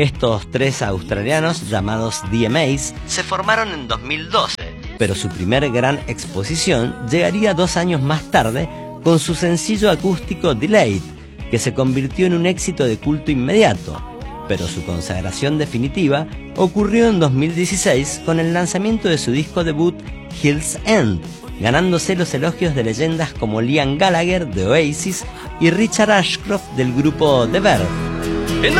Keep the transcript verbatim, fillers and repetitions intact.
Estos tres australianos, llamados The Amaze, se formaron en dos mil doce, pero su primer gran exposición llegaría dos años más tarde con su sencillo acústico Delayed, que se convirtió en un éxito de culto inmediato, pero su consagración definitiva ocurrió en dos mil dieciséis con el lanzamiento de su disco debut Hill's End, ganándose los elogios de leyendas como Liam Gallagher de Oasis y Richard Ashcroft del grupo The Verve.